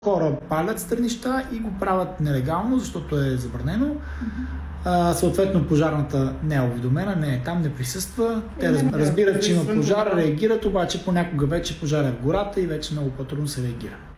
хора палят стърнища и го правят нелегално, защото е забранено. Съответно пожарната не е уведомена, не е там, не присъства. Те разбират, че има пожар, реагират, обаче понякога вече пожар е в гората и вече много по-трудно се реагира.